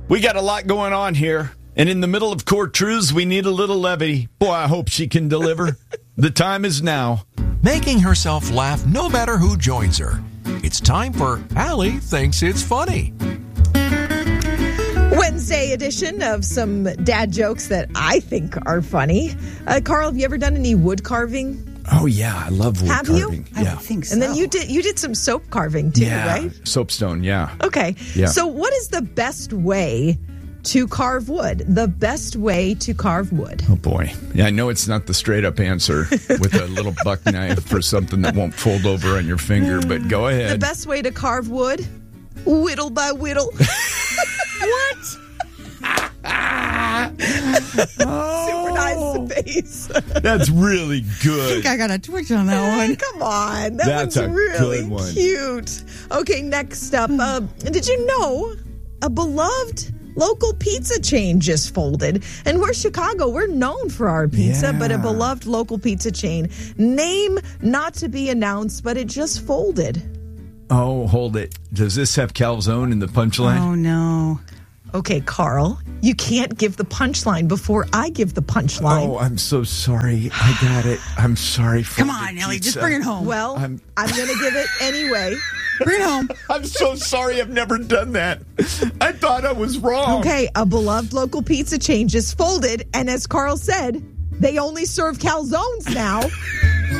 We got a lot going on here. And in the middle of Core Truths, we need a little levity. Boy, I hope she can deliver. The time is now. Making herself laugh no matter who joins her. It's time for Allie Thinks It's Funny. Wednesday edition of some dad jokes that I think are funny. Carl, have you ever done any wood carving? Oh, yeah. I love wood have carving. You? Yeah. I think so. And then you did some soap carving too, right? Soapstone, yeah. Okay. Yeah. So what is the best way to carve wood? The best way to carve wood. Oh, boy. Yeah, I know it's not the straight-up answer with a little buck knife or something that won't fold over on your finger, but go ahead. The best way to carve wood? Whittle by whittle. What? Super nice face. That's really good. I think I got a twitch on that one. Come on. That's one's a really good one. Cute. Okay, next up. Did you know a beloved local pizza chain just folded? And we're Chicago. We're known for our pizza, but a beloved local pizza chain. Name not to be announced, but it just folded. Oh, hold it. Does this have calzone in the punchline? Oh, no. Okay, Carl, you can't give the punchline before I give the punchline. Oh, I'm so sorry. I got it. I'm sorry for Come on, Ellie, just bring it home. Well, I'm going to give it anyway. Bring it home. I'm so sorry. I've never done that. I thought I was wrong. Okay, a beloved local pizza chain just folded, and as Carl said, they only serve calzones now.